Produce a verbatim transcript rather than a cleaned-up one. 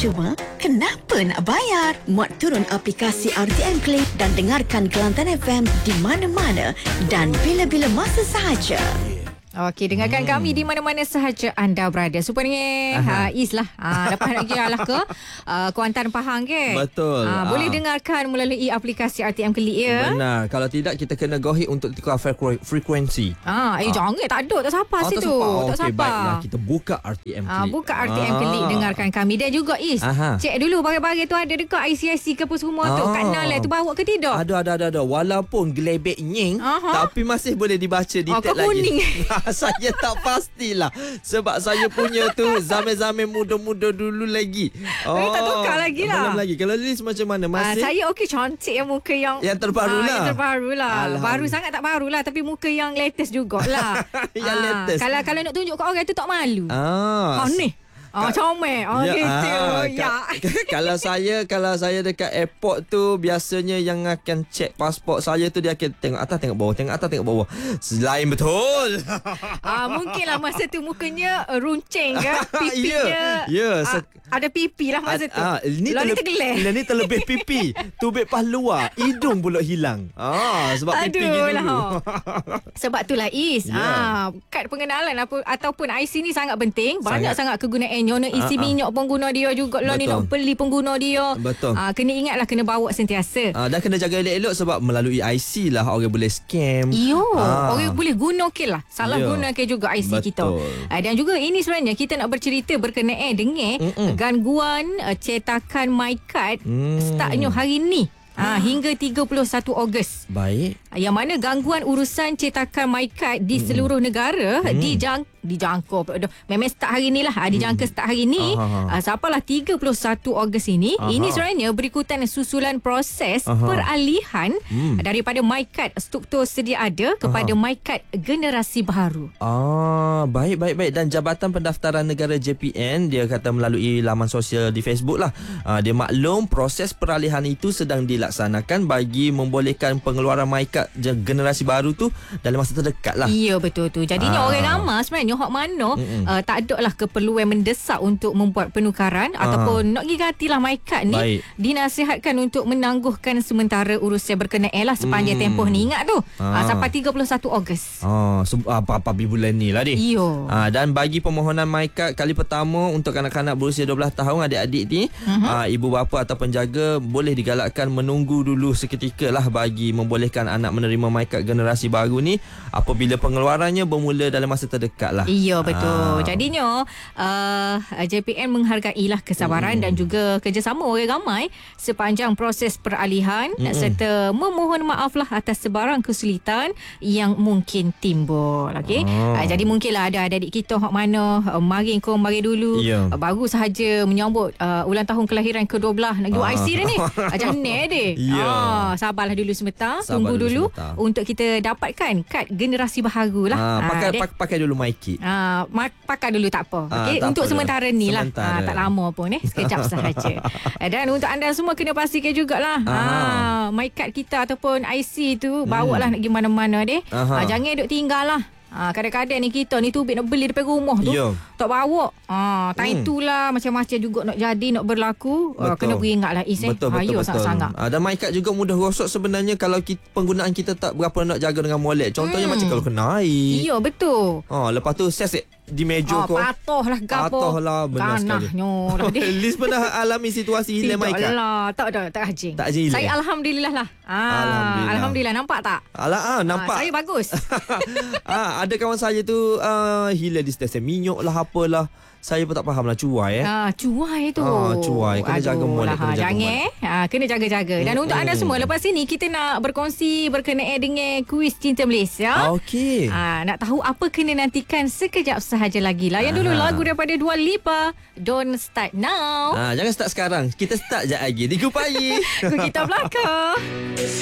cuma, kenapa nak bayar? Muat turun aplikasi R T M Click dan dengarkan Kelantan F M di mana-mana dan bila-bila masa sahaja. Okey, dengarkan hmm. kami di mana-mana sahaja anda berada. Supaya ha, Is lah. Ha, lepas nak kira lah ke uh, Kuantan Pahang ke? Betul. Ha, boleh ha. dengarkan melalui aplikasi R T M Klik ya. Benar. Kalau tidak, kita kena go ahead untuk tukar frekuensi. Ah, eh ha. jangan, tak ada, tak sapa oh, situ. Tak sapa. Tak Okey, sapa. baiklah, kita buka R T M Klik. Ah, buka R T M Klik, ah. dengarkan kami. Dan juga Is, Aha. cek dulu barang-barang tu ada dekat I C I C ke apa semua ah. tu. Kat Nalai tu bawa ke tidak? Ada, ada, ada, ada. Walaupun gelebek nying, Aha. tapi masih boleh dibaca detail oh, lagi. Kuning. Saya tak pastilah. Sebab saya punya tu zaman-zaman muda-muda dulu lagi. Oh, eh, tak tukar lagi lah. Belum lagi. Kalau Liz macam mana? Masih? Uh, saya okey, cantik yang muka yang... Yang terbaru lah. Uh, yang terbaru lah. Baru sangat tak baru lah. Tapi muka yang latest jugalah. yang uh, latest. Kalau kalau nak tunjuk kat orang tu tak malu. Ah. Oh ni. Oh, comel. Oh, ya, gitu. Ah, ya. Ka- kalau saya kalau saya dekat airport tu, biasanya yang akan cek pasport saya tu, dia akan tengok atas, tengok bawah, tengok atas, tengok bawah. Lain betul. Ah, mungkinlah masa tu mukanya uh, runcing ke, pipinya. Ya. Yeah. Yeah. Uh, ada pipi lah masa tu. Ah, ini terle- tergeleh. Ini terlebih pipi. Tubik pas luar, hidung pula hilang. Ah, sebab Aduh pipi gini lah. dulu. Sebab itulah Is. Yeah. Ah, kad pengenalan apa ataupun I C ni sangat penting. Banyak sangat, sangat kegunaan. Nak isi uh-uh. minyak pun guna dia juga lah, ni nak beli pun guna dia. Betul. Ah, kena ingatlah, kena bawa sentiasa. Ah, dan kena jaga elok-elok sebab melalui I C lah orang boleh scam. Yo, ah. orang boleh guna ke lah. Salah Yo. guna ke juga I C Betul. kita. Ah, dan juga ini sebenarnya kita nak bercerita berkenaan dengan Mm-mm. gangguan uh, cetakan MyKad mm. startnya hari ni. Ah, hingga tiga puluh satu Ogos. Baik. Yang mana gangguan urusan cetakan MyKad di seluruh negara mm. dijang dijangkau. Memang start hari ni lah. Dijangka start hari ni. Uh, sampailah tiga puluh satu Ogos ini. Aha. Ini sebenarnya berikutan susulan proses Aha. peralihan mm. daripada MyKad struktur sedia ada kepada Aha. MyKad generasi baru. Ah, baik, baik, baik. Dan Jabatan Pendaftaran Negara J P N, dia kata melalui laman sosial di Facebook lah. Uh, dia maklum proses peralihan itu sedang dilaksanakan bagi membolehkan pengeluaran MyKad generasi baru tu dalam masa terdekat lah. Ya, betul tu. Jadinya ah. orang ramai sebenarnya hak mana uh, tak ada lah keperluan mendesak untuk membuat penukaran ah. ataupun nak gigatilah MyKad ni. Baik. Dinasihatkan untuk menangguhkan sementara urusan berkenaan lah sepanjang hmm. tempoh ni. Ingat tu ah. uh, sampai tiga puluh satu Ogos. Ah, apa-apa bulan ni lah ni. Iyo. Ah, dan bagi permohonan MyKad kali pertama untuk kanak-kanak berusia dua belas tahun, adik-adik ni, uh-huh. ah, ibu bapa atau penjaga boleh digalakkan menunggu dulu seketika lah bagi membolehkan anak menerima MyKad generasi baru ni apabila pengeluarannya bermula dalam masa terdekat lah. Iya, betul. Ah. Jadinya uh, J P N menghargailah kesabaran hmm. dan juga kerjasama orang ramai sepanjang proses peralihan hmm. serta memohon maaf lah atas sebarang kesulitan yang mungkin timbul. Okay? Ah. Uh, jadi mungkinlah ada adik kita hak mana uh, mari kau mari dulu yeah. uh, baru sahaja menyambut uh, ulang tahun kelahiran ke dua belas nak jual ah. I C dah ni. Macam ni deh. Yeah. Ah, sabarlah dulu sebentar, Sabar tunggu dulu, dulu untuk kita dapatkan kad generasi baru lah. Ah, pakai, ah, pakai pakai dulu MyKid. Ah, pakai dulu tak apa. Ah, okay? tak Untuk apa sementara dulu. ni lah. Sementara. Ah, tak lama pun eh. Sekejap sahaja. Dan untuk anda semua kena pastikan jugalah. Ah. Ah, MyKad kita ataupun I C tu hmm. bawa lah nak pergi mana-mana deh. Ah, jangan duk tinggal lah. Ah, kadang-kadang ni kita ni tubik nak beli depan rumah tu Yo. tak bawa. Ah, time hmm. itulah macam-macam juga nak jadi, nak berlaku. Ah, kena beringatlah Is eh. Betul, betul, betul. sangat-sangat. Ah, dan MyKad juga mudah rosak sebenarnya kalau kita, penggunaan kita tak berapa nak jaga dengan molek. Contohnya hmm. macam kalau kena air. Ya, betul. Ah, lepas tu ses di meja oh, kau. Patuh lah gapo. Patuh lah, benar sekali. Lah Liz pernah alami situasi hilang MyKad? Tidak lah, tak ada, tak rajin. Tak rajin. Saya alhamdulillah lah. Ah, alhamdulillah. Alhamdulillah, nampak tak? Alah, ah, nampak. Ah, saya bagus. ah, ada kawan saya tu uh, hilang di stesen minyak lah, apalah. Saya pun tak faham lah, cuai eh. Ah, cuai tu. Ah, cuai. Kena Aduh, jaga molek, kena jaga jangan eh. Ah, kena jaga-jaga. Dan mm, untuk mm. anda semua, lepas ini kita nak berkongsi berkenaan dengan kuis Cinta Malaysia. Okey. Ah, nak tahu apa kena nantikan sekejap sahaja lagi. Layan dulu lagu daripada Dua Lipa, Don't Start Now. Ah, jangan start sekarang. Kita start je lagi. Di Kupayi. Kita belakang.